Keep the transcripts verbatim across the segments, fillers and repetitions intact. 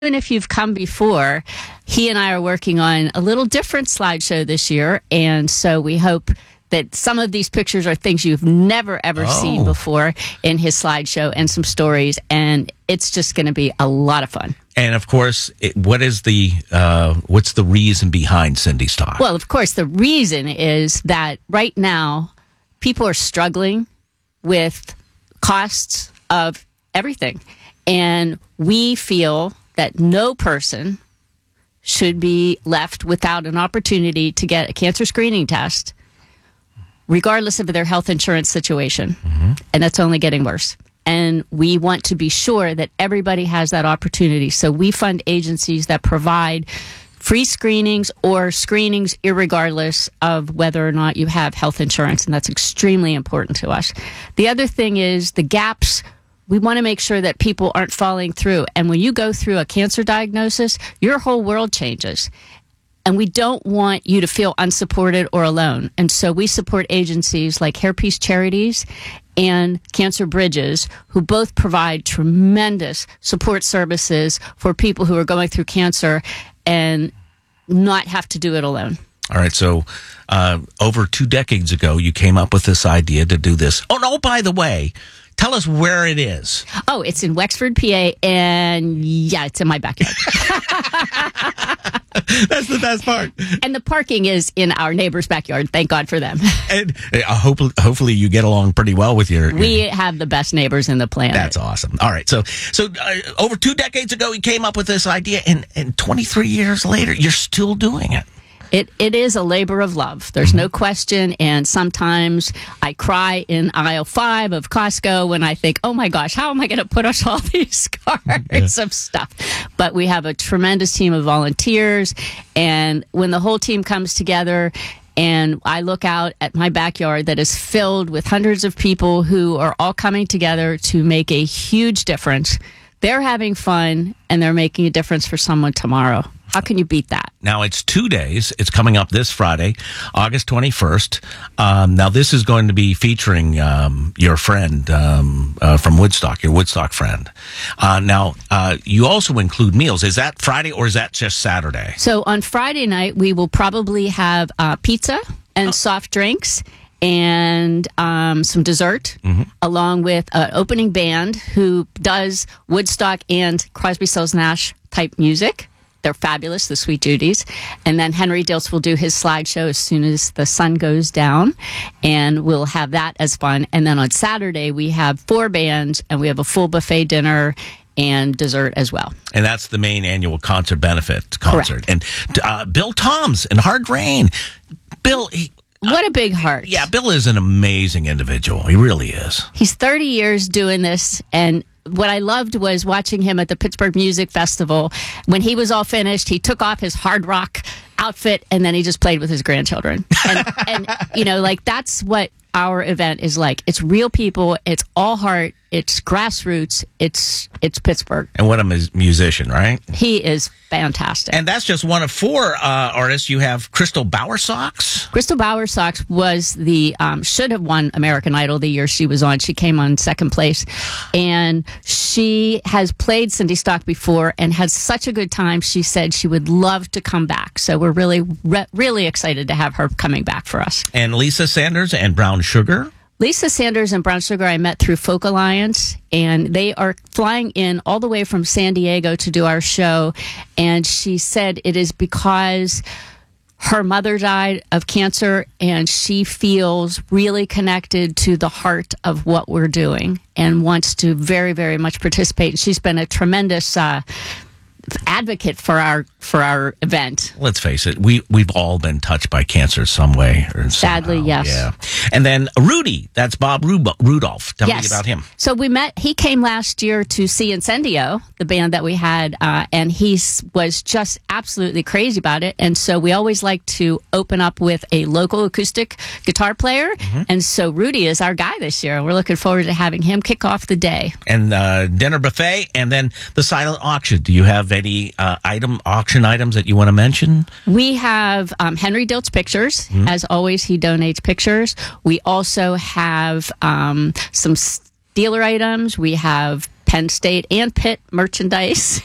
even if you've come before, he and I are working on a little different slideshow this year. And so we hope that some of these pictures are things you've never, ever Oh. seen before in his slideshow, and some stories. And it's just going to be a lot of fun. And of course, it, what is the uh, what's the reason behind Cindy's Talk? Well, of course, the reason is that right now people are struggling with costs of everything. And we feel that no person should be left without an opportunity to get a cancer screening test, regardless of their health insurance situation. Mm-hmm. And that's only getting worse. And we want to be sure that everybody has that opportunity. So we fund agencies that provide free screenings or screenings irregardless of whether or not you have health insurance. And that's extremely important to us. The other thing is the gaps. We want to make sure that people aren't falling through. And when you go through a cancer diagnosis, your whole world changes. And we don't want you to feel unsupported or alone. And so we support agencies like Hairpiece Charities and Cancer Bridges, who both provide tremendous support services for people who are going through cancer and not have to do it alone. All right, so uh, over two decades ago, you came up with this idea to do this. Oh, no, by the way, tell us where it is. Oh, it's in Wexford, P A, and yeah, it's in my backyard. That's the best part. And the parking is in our neighbor's backyard. Thank God for them. And uh, hopefully, hopefully you get along pretty well with your... We have the best neighbors in the planet. That's awesome. All right, so so uh, over two decades ago, you came up with this idea, and, and twenty-three years later, you're still doing it. It It is a labor of love. There's no question. And sometimes I cry in aisle five of Costco when I think, oh my gosh, how am I going to put us all these carts yeah. of stuff? But we have a tremendous team of volunteers. And when the whole team comes together, and I look out at my backyard that is filled with hundreds of people who are all coming together to make a huge difference, they're having fun and they're making a difference for someone tomorrow. How can you beat that? Now, it's two days. It's coming up this Friday, August twenty-first. Um, now, this is going to be featuring um, your friend um, uh, from Woodstock, your Woodstock friend. Uh, now, uh, you also include meals. Is that Friday or is that just Saturday? So on Friday night, we will probably have uh, pizza and oh. soft drinks and um, some dessert, mm-hmm. along with an opening band who does Woodstock and Crosby, Stills, Nash type music. They're fabulous, the Sweet Judies. And then Henry Diltz will do his slideshow as soon as the sun goes down. And we'll have that as fun. And then on Saturday, we have four bands, and we have a full buffet dinner and dessert as well. And that's the main annual concert benefit concert. Correct. And uh, Bill Toms and Hard Rain. Bill... He, What a big heart. Yeah, Bill is an amazing individual. He really is. He's thirty years doing this, and what I loved was watching him at the Pittsburgh Music Festival. When he was all finished, he took off his hard rock outfit, and then he just played with his grandchildren. And, and you know, like, that's what our event is like. It's real people. It's all heart. It's grassroots. It's it's Pittsburgh. And what a mu- musician, right? He is fantastic. And that's just one of four uh, artists. You have Crystal Bowersox. Crystal Bowersox was the, um, should have won American Idol the year she was on. She came on second place. And she has played Cindy's Talk before and had such a good time. She said she would love to come back. So we're really, re- really excited to have her coming back for us. And Lisa Sanders and Brown Sugar. Lisa Sanders and Brown Sugar I met through Folk Alliance, and they are flying in all the way from San Diego to do our show. And she said it is because her mother died of cancer, and she feels really connected to the heart of what we're doing and wants to very, very much participate. She's been a tremendous uh, advocate for our for our event. Let's face it, we we've all been touched by cancer some way or Sadly, somehow. yes. Yeah. And then Rudy, that's Bob Ru- Rudolph. Tell yes. me about him. So we met. He came last year to see Incendio, the band that we had, uh, and he was just absolutely crazy about it. And so we always like to open up with a local acoustic guitar player. Mm-hmm. And so Rudy is our guy this year. We're looking forward to having him kick off the day. And uh, dinner buffet, and then the silent auction. Do you have any uh, item auction items that you want to mention? We have um, Henry Diltz Pictures. Mm-hmm. As always, he donates pictures. We also have um, some dealer items. We have Penn State and Pitt merchandise.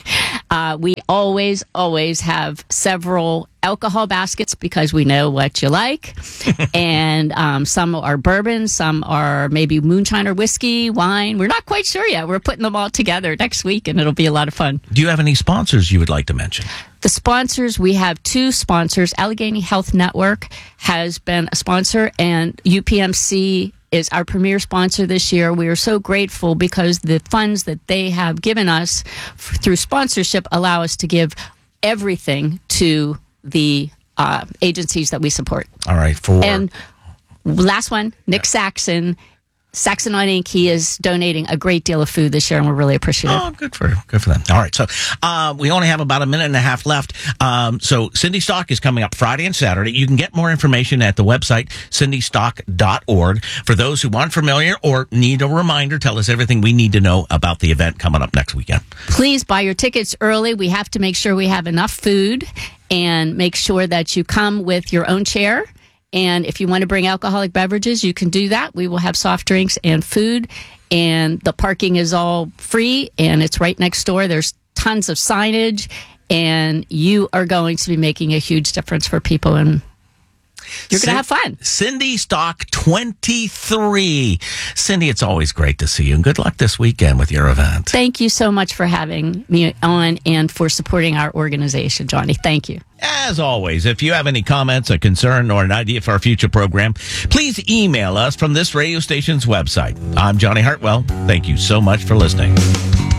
Uh, we always, always have several alcohol baskets because we know what you like. And um, some are bourbon, some are maybe moonshine or whiskey, wine. We're not quite sure yet. We're putting them all together next week, and it'll be a lot of fun. Do you have any sponsors you would like to mention? The sponsors, we have two sponsors. Allegheny Health Network has been a sponsor, and U P M C is our premier sponsor this year. We are so grateful because the funds that they have given us f- through sponsorship allow us to give everything to the uh, agencies that we support. All right. For And last one, Nick Saxon. Saxon on Ink, he is donating a great deal of food this year, and we're really appreciative. Oh, good for good for them. All right, so uh, we only have about a minute and a half left. Um, so Cindy Stock is coming up Friday and Saturday. You can get more information at the website, cindy stock dot org. For those who aren't familiar or need a reminder, tell us everything we need to know about the event coming up next weekend. Please buy your tickets early. We have to make sure we have enough food, and make sure that you come with your own chair. And if you want to bring alcoholic beverages, you can do that. We will have soft drinks and food. And the parking is all free, and it's right next door. There's tons of signage, and you are going to be making a huge difference for people. And you're going to have fun. Cindy Stock twenty-three. Cindy, it's always great to see you, and good luck this weekend with your event. Thank you so much for having me on and for supporting our organization, Johnny. Thank you. As always, if you have any comments, a concern, or an idea for our future program, please email us from this radio station's website. I'm Johnny Hartwell. Thank you so much for listening.